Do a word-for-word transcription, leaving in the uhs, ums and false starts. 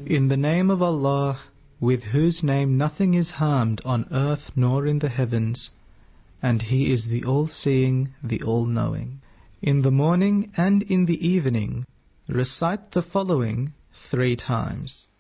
In the name of Allah, with whose name nothing is harmed on earth nor in the heavens, and He is the all-seeing, the all-knowing. In the morning and in the evening, recite the following three times.